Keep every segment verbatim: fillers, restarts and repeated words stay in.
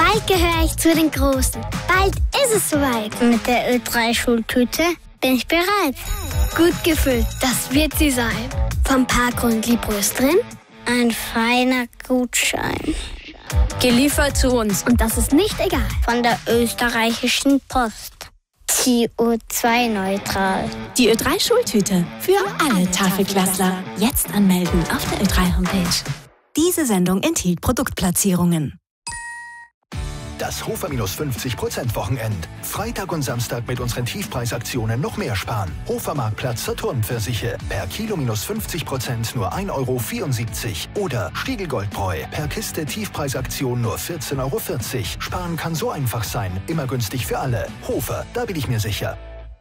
Bald gehöre ich zu den Großen. Bald ist es soweit. Mit der Ö drei Schultüte bin ich bereit. Gut gefüllt, das wird sie sein. Vom Parkgrund Liebros drin, ein feiner Gutschein. Geliefert zu uns. Und das ist nicht egal. Von der österreichischen Post. C O zwei neutral. Die Ö drei Schultüte für alle Tafelklassler. Jetzt anmelden auf der Ö drei Homepage. Diese Sendung enthielt Produktplatzierungen. Das Hofer minus fünfzig Prozent Wochenend. Freitag und Samstag mit unseren Tiefpreisaktionen noch mehr sparen. Hofer Marktplatz Saturn Pfirsiche. Per Kilo minus fünfzig Prozent nur ein Euro vierundsiebzig. Oder Stiegel Goldbräu. Per Kiste Tiefpreisaktion nur vierzehn Euro vierzig. Sparen kann so einfach sein. Immer günstig für alle. Hofer, da bin ich mir sicher.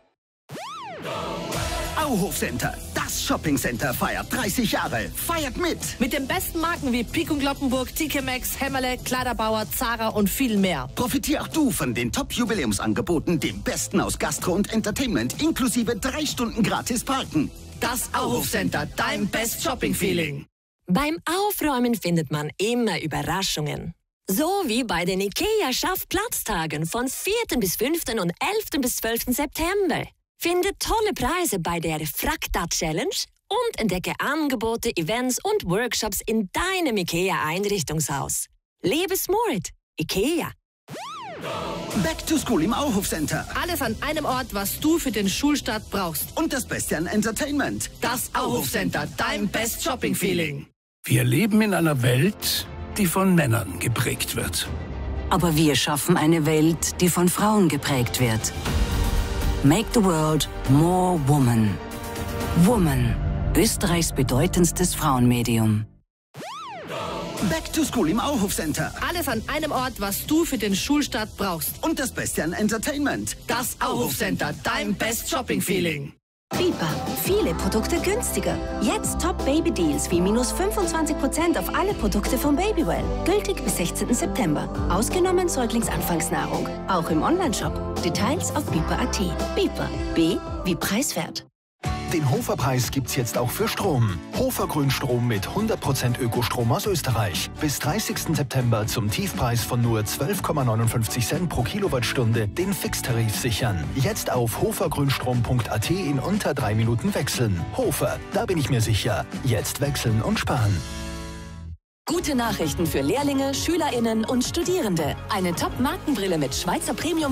Auhof Center, das Shoppingcenter feiert dreißig Jahre. Feiert mit! Mit den besten Marken wie Pik und Kloppenburg, T K Maxx, Hämmerle, Kleiderbauer, Zara und viel mehr. Profitier auch du von den Top-Jubiläumsangeboten, dem Besten aus Gastro und Entertainment, inklusive drei Stunden gratis Parken. Das Auhof Center, dein Best Shopping Feeling. Beim Aufräumen findet man immer Überraschungen. So wie bei den IKEA Schaffplatztagen von vierten bis fünften und elften bis zwölften September. Finde tolle Preise bei der Frakta Challenge und entdecke Angebote, Events und Workshops in deinem IKEA-Einrichtungshaus. Lebe smart. IKEA. Back to School im Auhof Center. Alles an einem Ort, was du für den Schulstart brauchst. Und das Beste an Entertainment. Das Auhof Center, dein Best Shopping Feeling. Wir leben in einer Welt, die von Männern geprägt wird. Aber wir schaffen eine Welt, die von Frauen geprägt wird. Make the world more woman. Woman, Österreichs bedeutendstes Frauenmedium. Back to School im Auhof Center. Alles an einem Ort, was du für den Schulstart brauchst. Und das Beste an Entertainment. Das Auhof Center, dein Best Shopping Feeling. Biber. Viele Produkte günstiger. Jetzt Top-Baby-Deals wie minus fünfundzwanzig Prozent auf alle Produkte von Babywell. Gültig bis sechzehnten September. Ausgenommen Säuglingsanfangsnahrung. Auch im Onlineshop. Details auf biber punkt at. Biber. B wie preiswert. Den Hoferpreis gibt's jetzt auch für Strom. Hofer Grünstrom mit hundert Prozent Ökostrom aus Österreich. Bis dreißigsten September zum Tiefpreis von nur zwölf Komma neunundfünfzig Cent pro Kilowattstunde den Fixtarif sichern. Jetzt auf hofergrünstrom punkt at in unter drei Minuten wechseln. Hofer, da bin ich mir sicher. Jetzt wechseln und sparen. Gute Nachrichten für Lehrlinge, SchülerInnen und Studierende. Eine Top-Markenbrille mit Schweizer Premium